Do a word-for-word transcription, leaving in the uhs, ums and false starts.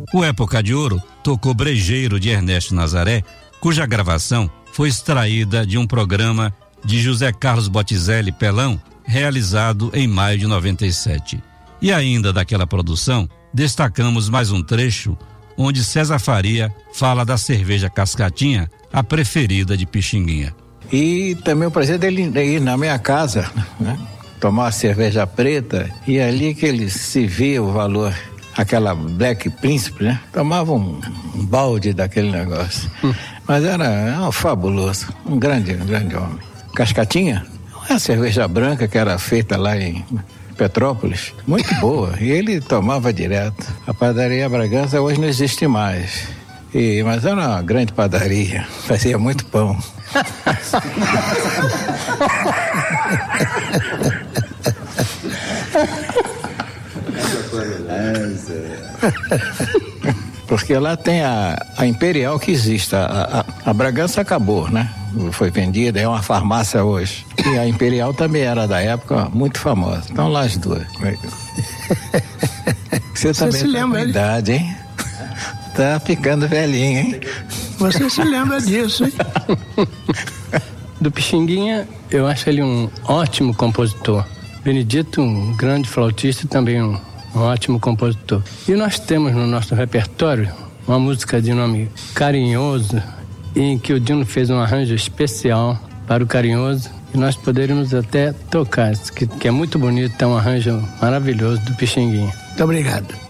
O Época de Ouro tocou Brejeiro de Ernesto Nazaré, cuja gravação foi extraída de um programa de José Carlos Bottizelli Pelão, realizado em maio de noventa e sete. E ainda daquela produção, destacamos mais um trecho onde César Faria fala da cerveja Cascatinha, a preferida de Pixinguinha. E também o prazer dele ir na minha casa, né? Tomar uma cerveja preta, e é ali que ele se vê o valor. Aquela Black Príncipe, né? Tomava um, um balde daquele negócio. Hum. Mas era, era fabuloso, um grande, um grande homem. Cascatinha, é a cerveja branca que era feita lá em Petrópolis, muito boa, e ele tomava direto. A padaria Bragança hoje não existe mais, e, mas era uma grande padaria, fazia muito pão. Porque lá tem a, a Imperial que existe, a, a, a Bragança acabou, né? Foi vendida, é uma farmácia hoje. E a Imperial também era da época muito famosa. Então lá as duas. Você, Você também se lembra, tem idade, hein? Tá ficando velhinho, hein? Você se lembra disso, hein? Do Pixinguinha, eu acho ele um ótimo compositor. Benedito, um grande flautista e também um, um ótimo compositor. E nós temos no nosso repertório uma música de nome Carinhoso, em que o Dino fez um arranjo especial para o Carinhoso, e nós poderíamos até tocar, que, que é muito bonito, é um arranjo maravilhoso do Pixinguinha. Muito obrigado.